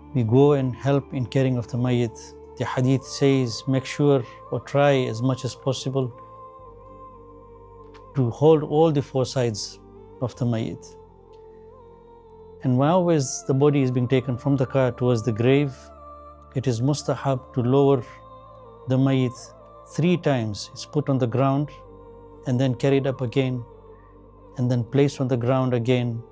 we go and help in caring of the mayyit. The hadith says, make sure or try as much as possible to hold all the four sides of the mayyit. And now as the body is being taken from the car towards the grave, it is mustahab to lower the mayyit 3 times. It's put on the ground and then carried up again and then placed on the ground again